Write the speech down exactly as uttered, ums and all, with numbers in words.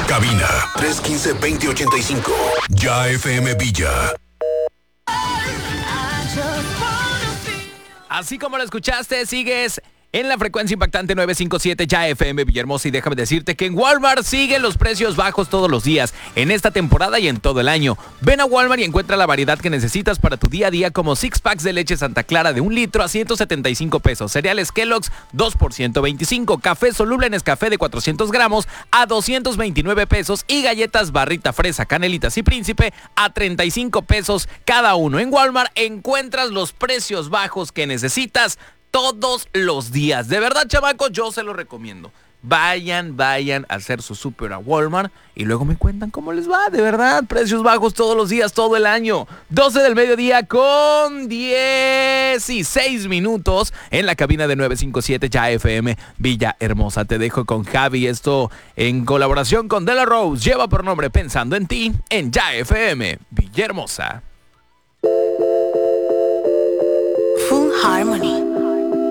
Cabina tres uno cinco, dos cero ocho cinco. Ya F M Villa. Así como lo escuchaste, sigues en la frecuencia impactante novecientos cincuenta y siete Ya F M Villahermosa, y déjame decirte que en Walmart siguen los precios bajos todos los días, en esta temporada y en todo el año. Ven a Walmart y encuentra la variedad que necesitas para tu día a día, como six packs de leche Santa Clara de un litro a ciento setenta y cinco pesos, cereales Kellogg's dos por ciento veinticinco, café soluble Nescafé de cuatrocientos gramos a doscientos veintinueve pesos y galletas Barrita Fresa, Canelitas y Príncipe a treinta y cinco pesos cada uno. En Walmart encuentras los precios bajos que necesitas todos los días. De verdad, chamacos, yo se lo recomiendo. Vayan, vayan a hacer su súper a Walmart y luego me cuentan cómo les va. De verdad, precios bajos todos los días, todo el año. doce del mediodía con dieciséis minutos en la cabina de novecientos cincuenta y siete Ya F M Villahermosa. Te dejo con Javi, esto en colaboración con De La Rose. Lleva por nombre Pensando en Ti en Ya F M Villahermosa.